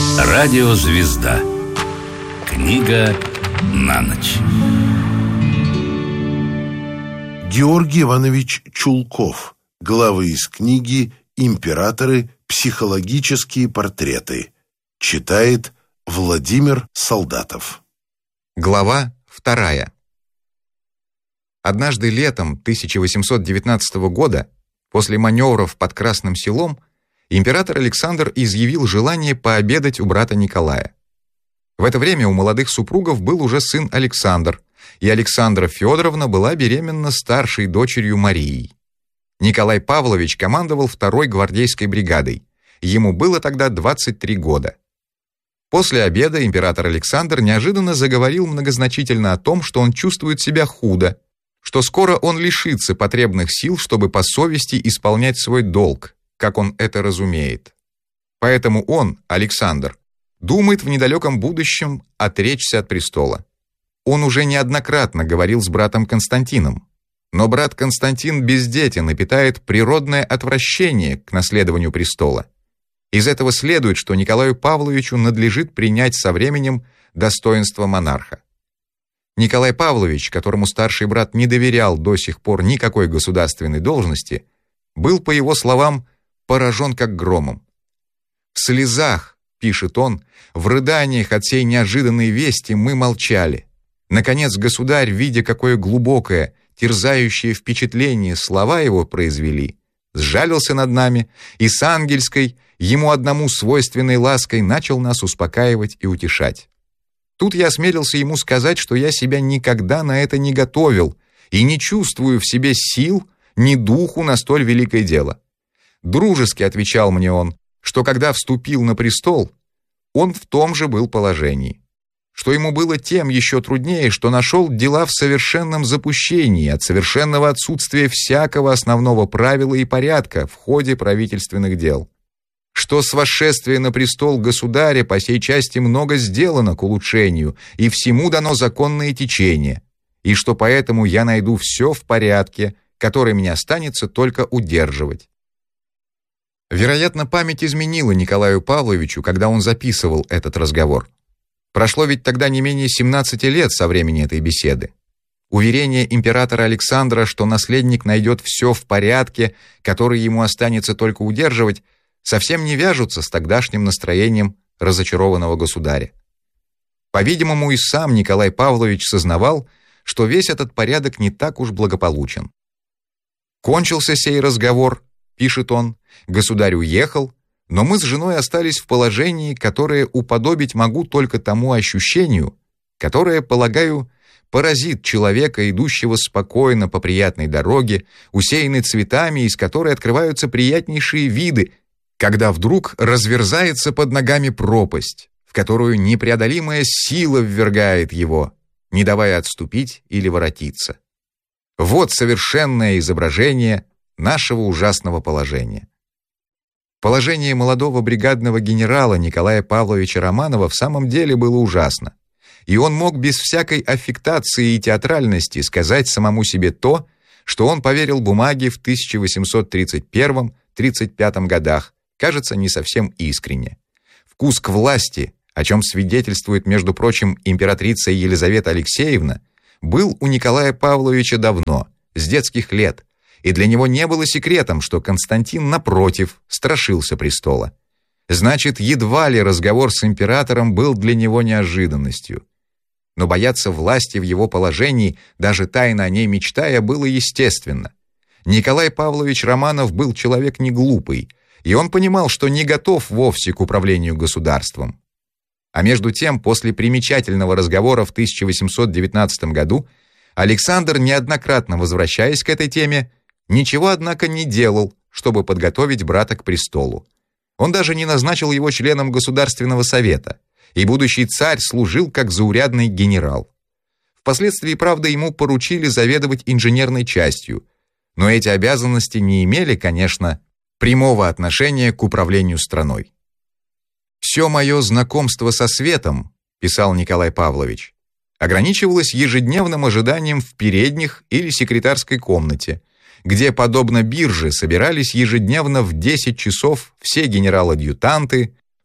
Радиозвезда. Книга на ночь. Георгий Иванович Чулков. Главы из книги «Императоры. Психологические портреты». Читает Владимир Солдатов. Глава 2. Однажды летом 1819 года, после маневров под Красным Селом, император Александр изъявил желание пообедать у брата Николая. В это время у молодых супругов был уже сын Александр, и Александра Федоровна была беременна старшей дочерью Марией. Николай Павлович командовал 2-й гвардейской бригадой. Ему было тогда 23 года. После обеда император Александр неожиданно заговорил многозначительно о том, что он чувствует себя худо, что скоро он лишится потребных сил, чтобы по совести исполнять свой долг, как он это разумеет. Поэтому он, Александр, думает в недалеком будущем отречься от престола. Он уже неоднократно говорил с братом Константином, но брат Константин бездетен и питает природное отвращение к наследованию престола. Из этого следует, что Николаю Павловичу надлежит принять со временем достоинство монарха. Николай Павлович, которому старший брат не доверял до сих пор никакой государственной должности, был, по его словам, поражен как громом. «В слезах, — пишет он, — в рыданиях от сей неожиданной вести мы молчали. Наконец государь, видя, какое глубокое, терзающее впечатление слова его произвели, сжалился над нами и с ангельской, ему одному свойственной лаской начал нас успокаивать и утешать. Тут я осмелился ему сказать, что я себя никогда на это не готовил и не чувствую в себе сил ни духу на столь великое дело. Дружески отвечал мне он, что когда вступил на престол, он в том же был положении, что ему было тем еще труднее, что нашел дела в совершенном запущении от совершенного отсутствия всякого основного правила и порядка в ходе правительственных дел, что с восшествия на престол государя по сей части много сделано к улучшению и всему дано законное течение, и что поэтому я найду все в порядке, который мне останется только удерживать. Вероятно, память изменила Николаю Павловичу, когда он записывал этот разговор. Прошло ведь тогда не менее 17 лет со времени этой беседы. Уверение императора Александра, что наследник найдет все в порядке, который ему останется только удерживать, совсем не вяжутся с тогдашним настроением разочарованного государя. По-видимому, и сам Николай Павлович сознавал, что весь этот порядок не так уж благополучен. Кончился сей разговор, пишет он, государь уехал, но мы с женой остались в положении, которое уподобить могу только тому ощущению, которое, полагаю, поразит человека, идущего спокойно по приятной дороге, усеянной цветами, из которой открываются приятнейшие виды, когда вдруг разверзается под ногами пропасть, в которую непреодолимая сила ввергает его, не давая отступить или воротиться. Вот совершенное изображение нашего ужасного положения. Положение молодого бригадного генерала Николая Павловича Романова в самом деле было ужасно, и он мог без всякой аффектации и театральности сказать самому себе то, что он поверил бумаге в 1831-35 годах, кажется, не совсем искренне. Вкус к власти, о чем свидетельствует, между прочим, императрица Елизавета Алексеевна, был у Николая Павловича давно, с детских лет, и для него не было секретом, что Константин, напротив, страшился престола. Значит, едва ли разговор с императором был для него неожиданностью. Но бояться власти в его положении, даже тайно о ней мечтая, было естественно. Николай Павлович Романов был человек не глупый, и он понимал, что не готов вовсе к управлению государством. А между тем, после примечательного разговора в 1819 году, Александр, неоднократно возвращаясь к этой теме, ничего, однако, не делал, чтобы подготовить брата к престолу. Он даже не назначил его членом Государственного совета, и будущий царь служил как заурядный генерал. Впоследствии, правда, ему поручили заведовать инженерной частью, но эти обязанности не имели, конечно, прямого отношения к управлению страной. «Все мое знакомство со светом, — писал Николай Павлович, — ограничивалось ежедневным ожиданием в передних или секретарской комнате, где, подобно бирже, собирались ежедневно в 10 часов все генерал-адъютанты,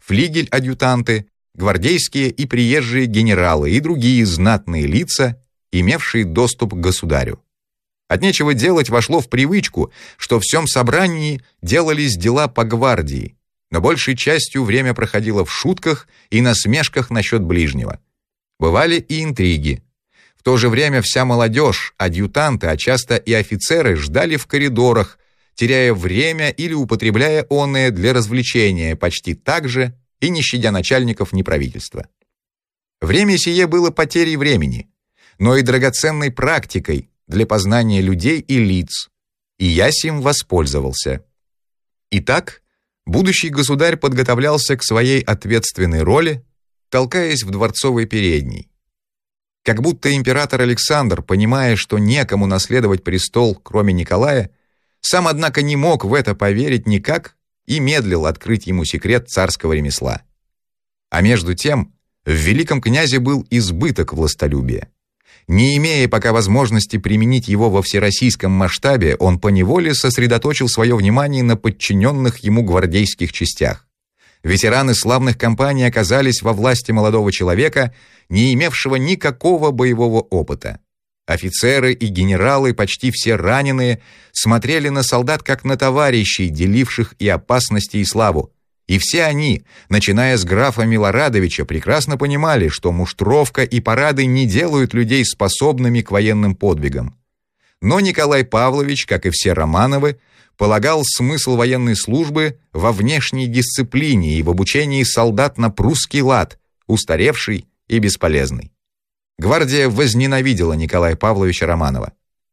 флигель-адъютанты, гвардейские и приезжие генералы и другие знатные лица, имевшие доступ к государю. От нечего делать вошло в привычку, что в всем собрании делались дела по гвардии, но большей частью время проходило в шутках и насмешках насчет ближнего. Бывали и интриги. В то же время вся молодежь, адъютанты, а часто и офицеры ждали в коридорах, теряя время или употребляя оное для развлечения почти так же и не щадя начальников ни правительства. Время сие было потерей времени, но и драгоценной практикой для познания людей и лиц, и я сим воспользовался. Итак, будущий государь подготовлялся к своей ответственной роли, толкаясь в дворцовой передней. Как будто император Александр, понимая, что некому наследовать престол, кроме Николая, сам, однако, не мог в это поверить никак и медлил открыть ему секрет царского ремесла. А между тем, в великом князе был избыток властолюбия. Не имея пока возможности применить его во всероссийском масштабе, он поневоле сосредоточил свое внимание на подчиненных ему гвардейских частях. Ветераны славных кампаний оказались во власти молодого человека, не имевшего никакого боевого опыта. Офицеры и генералы, почти все раненые, смотрели на солдат как на товарищей, деливших и опасности, и славу. И все они, начиная с графа Милорадовича, прекрасно понимали, что муштровка и парады не делают людей способными к военным подвигам. Но Николай Павлович, как и все Романовы, полагал смысл военной службы во внешней дисциплине и в обучении солдат на прусский лад, устаревший и бесполезный. Гвардия возненавидела Николая Павловича Романова.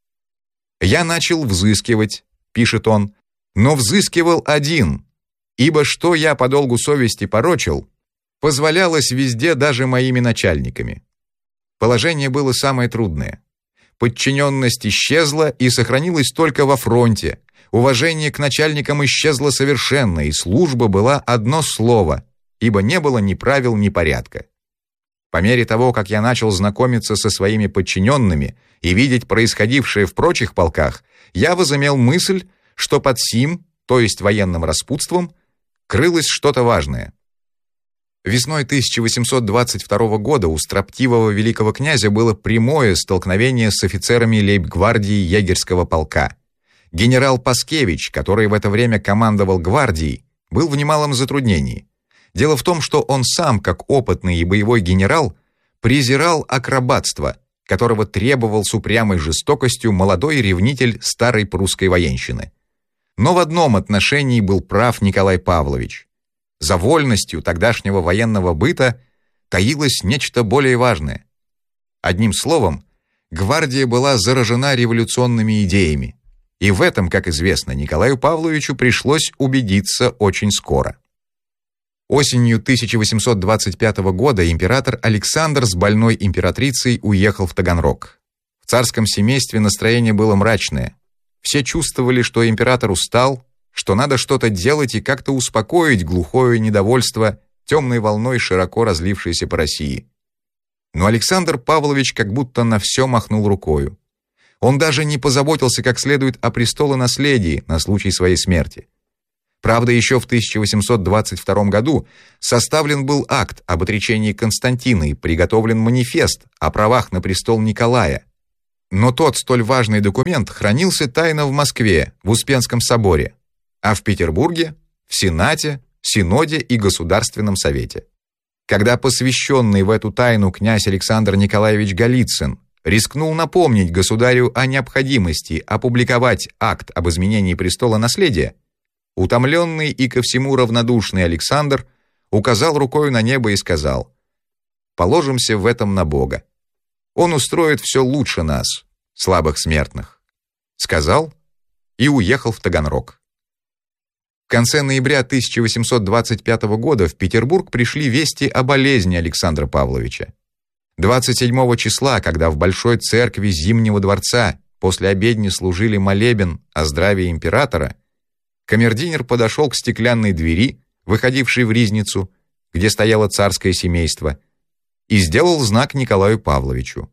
«Я начал взыскивать», — пишет он, — «но взыскивал один, ибо что я по долгу совести порочил, позволялось везде даже моими начальниками. Положение было самое трудное. Подчиненность исчезла и сохранилась только во фронте, уважение к начальникам исчезло совершенно, и служба была одно слово, ибо не было ни правил, ни порядка. По мере того, как я начал знакомиться со своими подчиненными и видеть происходившее в прочих полках, я возымел мысль, что под сим, то есть военным распутством, крылось что-то важное». Весной 1822 года у строптивого великого князя было прямое столкновение с офицерами лейб-гвардии егерского полка. Генерал Паскевич, который в это время командовал гвардией, был в немалом затруднении. Дело в том, что он сам, как опытный и боевой генерал, презирал акробатство, которого требовал с упрямой жестокостью молодой ревнитель старой прусской военщины. Но в одном отношении был прав Николай Павлович. За вольностью тогдашнего военного быта таилось нечто более важное. Одним словом, гвардия была заражена революционными идеями, и в этом, как известно, Николаю Павловичу пришлось убедиться очень скоро. Осенью 1825 года император Александр с больной императрицей уехал в Таганрог. В царском семействе настроение было мрачное. Все чувствовали, что император устал, что надо что-то делать и как-то успокоить глухое недовольство, темной волной широко разлившейся по России. Но Александр Павлович как будто на все махнул рукою. Он даже не позаботился как следует о престолонаследии на случай своей смерти. Правда, еще в 1822 году составлен был акт об отречении Константина и приготовлен манифест о правах на престол Николая. Но тот столь важный документ хранился тайно в Москве, в Успенском соборе, а в Петербурге, в Сенате, Синоде и Государственном совете. Когда посвященный в эту тайну князь Александр Николаевич Голицын рискнул напомнить государю о необходимости опубликовать акт об изменении престола наследия, утомленный и ко всему равнодушный Александр указал рукой на небо и сказал: «Положимся в этом на Бога. Он устроит все лучше нас, слабых смертных», сказал и уехал в Таганрог. В конце ноября 1825 года в Петербург пришли вести о болезни Александра Павловича. 27 числа, когда в Большой церкви Зимнего дворца после обедни служили молебен о здравии императора, камердинер подошел к стеклянной двери, выходившей в ризницу, где стояло царское семейство, и сделал знак Николаю Павловичу.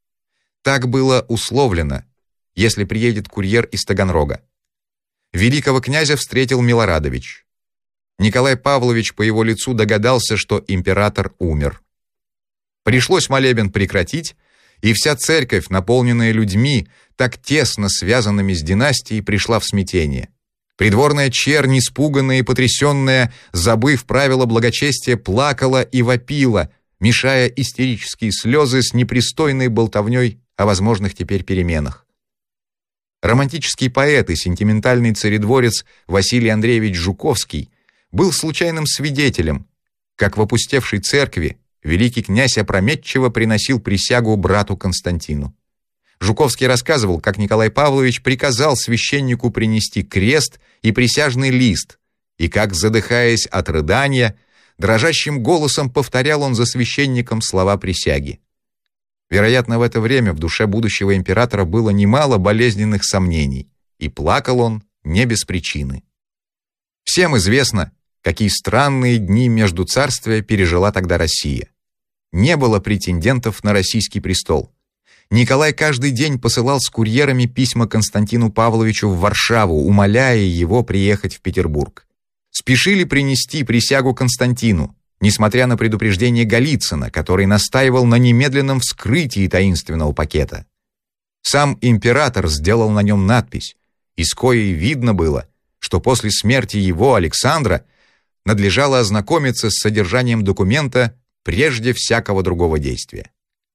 Так было условлено, если приедет курьер из Таганрога. Великого князя встретил Милорадович. Николай Павлович по его лицу догадался, что император умер. Пришлось молебен прекратить, и вся церковь, наполненная людьми, так тесно связанными с династией, пришла в смятение. Придворная чернь, испуганная и потрясенная, забыв правила благочестия, плакала и вопила, мешая истерические слезы с непристойной болтовней о возможных теперь переменах. Романтический поэт и сентиментальный царедворец Василий Андреевич Жуковский был случайным свидетелем, как в опустевшей церкви великий князь опрометчиво приносил присягу брату Константину. Жуковский рассказывал, как Николай Павлович приказал священнику принести крест и присяжный лист, и как, задыхаясь от рыдания, дрожащим голосом повторял он за священником слова присяги. Вероятно, в это время в душе будущего императора было немало болезненных сомнений, и плакал он не без причины. Всем известно, какие странные дни между царствия пережила тогда Россия. Не было претендентов на российский престол. Николай каждый день посылал с курьерами письма Константину Павловичу в Варшаву, умоляя его приехать в Петербург. Спешили принести присягу Константину, несмотря на предупреждение Голицына, который настаивал на немедленном вскрытии таинственного пакета. Сам император сделал на нем надпись, из коей видно было, что после смерти его, Александра, надлежало ознакомиться с содержанием документа прежде всякого другого действия.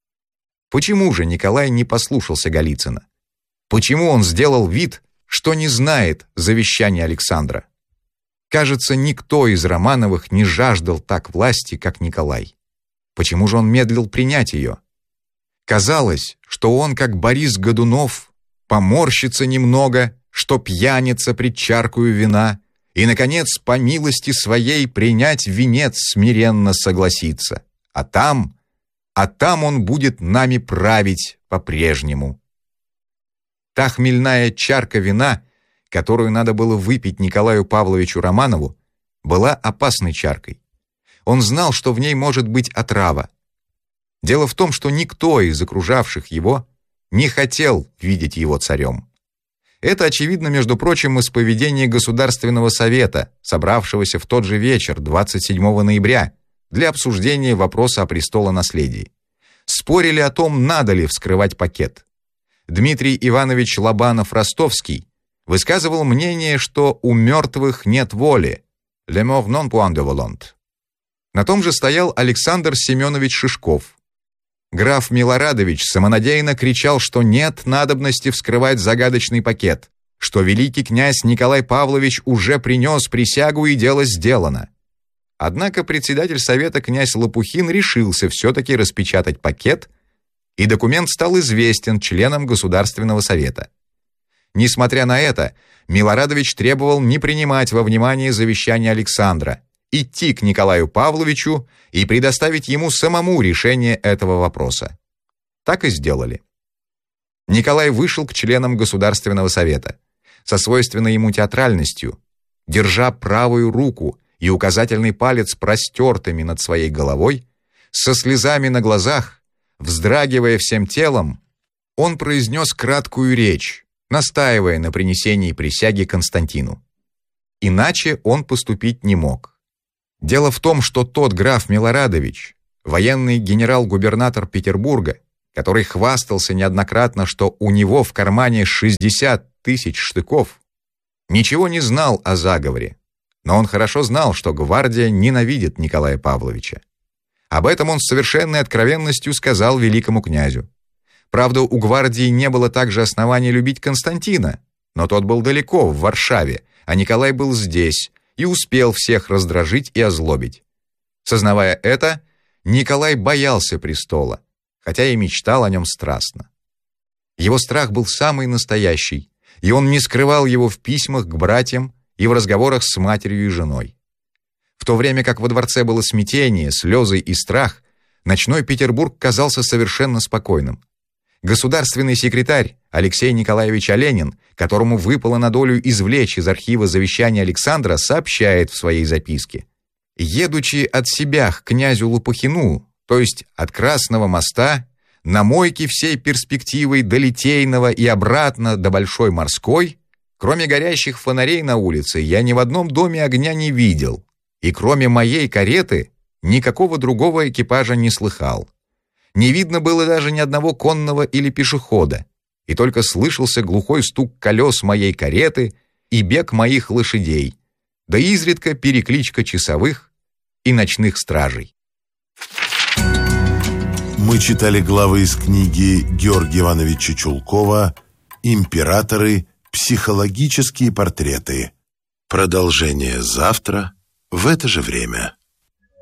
Почему же Николай не послушался Голицына? Почему он сделал вид, что не знает завещания Александра? Кажется, никто из Романовых не жаждал так власти, как Николай. Почему же он медлил принять ее? Казалось, что он, как Борис Годунов, поморщится немного, что пьяница пред чаркою вина, и, наконец, по милости своей принять венец смиренно согласится. А там он будет нами править по-прежнему. Та хмельная чарка вина, которую надо было выпить Николаю Павловичу Романову, была опасной чаркой. Он знал, что в ней может быть отрава. Дело в том, что никто из окружавших его не хотел видеть его царем. Это очевидно, между прочим, из поведения Государственного совета, собравшегося в тот же вечер, 27 ноября, для обсуждения вопроса о престолонаследии. Спорили о том, надо ли вскрывать пакет. Дмитрий Иванович Лобанов-Ростовский высказывал мнение, что у мертвых нет воли, «le mort non point de volonté». На том же стоял Александр Семенович Шишков. Граф Милорадович самонадеянно кричал, что нет надобности вскрывать загадочный пакет, что великий князь Николай Павлович уже принес присягу и дело сделано. Однако председатель совета князь Лопухин решился все-таки распечатать пакет, и документ стал известен членам Государственного совета. Несмотря на это, Милорадович требовал не принимать во внимание завещание Александра, идти к Николаю Павловичу и предоставить ему самому решение этого вопроса. Так и сделали. Николай вышел к членам Государственного совета со свойственной ему театральностью, держа правую руку и указательный палец простертыми над своей головой, со слезами на глазах, вздрагивая всем телом, он произнес краткую речь, настаивая на принесении присяги Константину. Иначе он поступить не мог. Дело в том, что тот граф Милорадович, военный генерал-губернатор Петербурга, который хвастался неоднократно, что у него в кармане 60 тысяч штыков, ничего не знал о заговоре, но он хорошо знал, что гвардия ненавидит Николая Павловича. Об этом он с совершенной откровенностью сказал великому князю. Правда, у гвардии не было также оснований любить Константина, но тот был далеко, в Варшаве, а Николай был здесь и успел всех раздражить и озлобить. Сознавая это, Николай боялся престола, хотя и мечтал о нем страстно. Его страх был самый настоящий, и он не скрывал его в письмах к братьям и в разговорах с матерью и женой. В то время как во дворце было смятение, слезы и страх, ночной Петербург казался совершенно спокойным. Государственный секретарь Алексей Николаевич Оленин, которому выпало на долю извлечь из архива завещания Александра, сообщает в своей записке: «Едучи от себя к князю Лопухину, то есть от Красного моста, на мойке всей перспективой до Литейного и обратно до Большой Морской, кроме горящих фонарей на улице, я ни в одном доме огня не видел, и кроме моей кареты никакого другого экипажа не слыхал. Не видно было даже ни одного конного или пешехода, и только слышался глухой стук колес моей кареты и бег моих лошадей, да изредка перекличка часовых и ночных стражей. Мы читали главы из книги Георгия Ивановича Чулкова «Императоры. Психологические портреты». Продолжение завтра в это же время.